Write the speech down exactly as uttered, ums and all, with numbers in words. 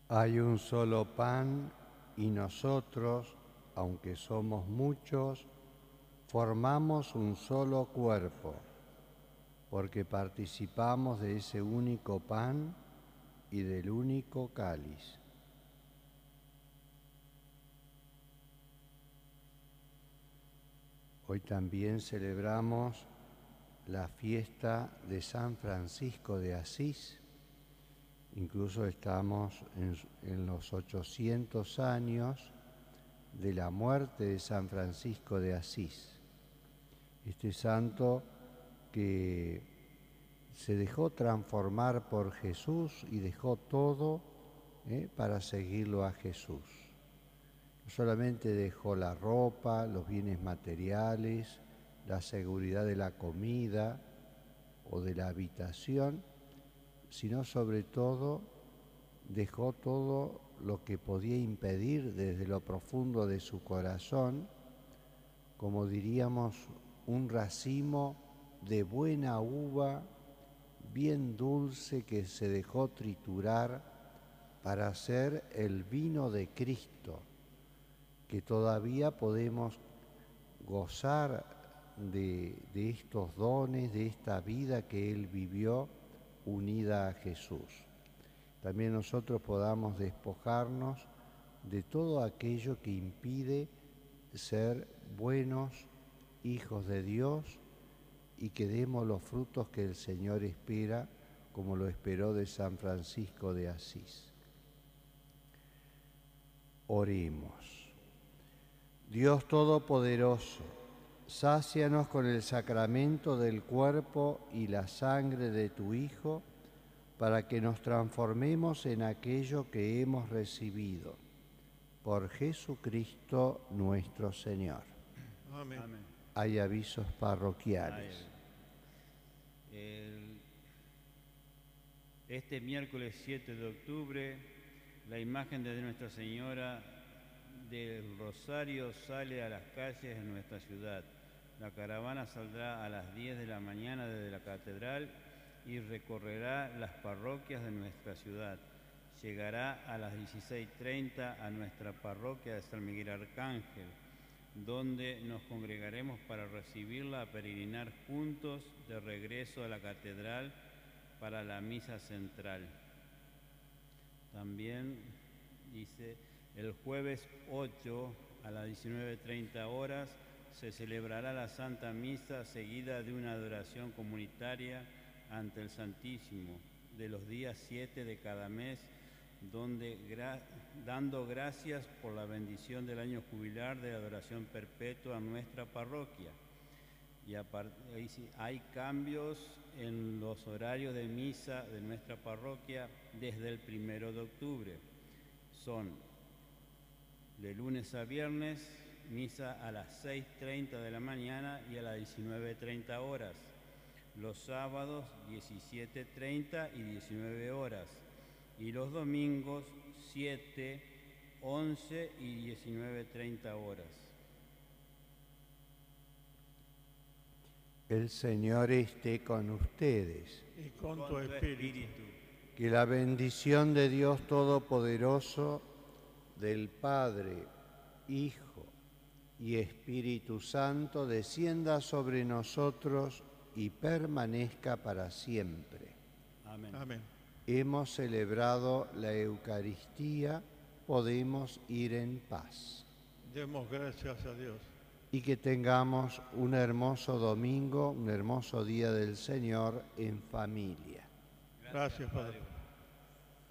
Hay un solo pan y nosotros, aunque somos muchos, formamos un solo cuerpo, porque participamos de ese único pan y del único cáliz. Hoy también celebramos la fiesta de San Francisco de Asís. Incluso estamos en, en los ochocientos años de la muerte de San Francisco de Asís. Este santo que se dejó transformar por Jesús y dejó todo eh, para seguirlo a Jesús. No solamente dejó la ropa, los bienes materiales, la seguridad de la comida o de la habitación, sino sobre todo dejó todo lo que podía impedir desde lo profundo de su corazón, como diríamos, un racimo de buena uva, bien dulce, que se dejó triturar para hacer el vino de Cristo, que todavía podemos gozar de, de estos dones, de esta vida que Él vivió unida a Jesús. También nosotros podamos despojarnos de todo aquello que impide ser buenos hijos de Dios y que demos los frutos que el Señor espera, como lo esperó de San Francisco de Asís. Oremos. Dios Todopoderoso, sácianos con el sacramento del cuerpo y la sangre de tu Hijo, para que nos transformemos en aquello que hemos recibido. Por Jesucristo nuestro Señor. Amén. Amén. Hay avisos parroquiales. El, este miércoles siete de octubre, la imagen de Nuestra Señora del Rosario sale a las calles de nuestra ciudad. La caravana saldrá a las diez de la mañana desde la catedral y recorrerá las parroquias de nuestra ciudad. Llegará a las dieciséis treinta a nuestra parroquia de San Miguel Arcángel, donde nos congregaremos para recibirla, a peregrinar juntos de regreso a la catedral para la misa central. También dice, el jueves ocho a las diecinueve treinta horas se celebrará la Santa Misa, seguida de una adoración comunitaria ante el Santísimo de los días siete de cada mes, donde gra dando gracias por la bendición del año jubilar de adoración perpetua en nuestra parroquia. Y hay cambios en los horarios de misa de nuestra parroquia desde el primero de octubre. Son de lunes a viernes, misa a las seis treinta de la mañana y a las diecinueve treinta horas. Los sábados diecisiete treinta y diecinueve horas, y los domingos siete, once y diecinueve treinta horas. El Señor esté con ustedes. Y con, con tu espíritu. espíritu. Que la bendición de Dios Todopoderoso, del Padre, Hijo y Espíritu Santo, descienda sobre nosotros y permanezca para siempre. Amén. Amén. Hemos celebrado la Eucaristía, podemos ir en paz. Demos gracias a Dios. Y que tengamos un hermoso domingo, un hermoso día del Señor en familia. Gracias, Padre.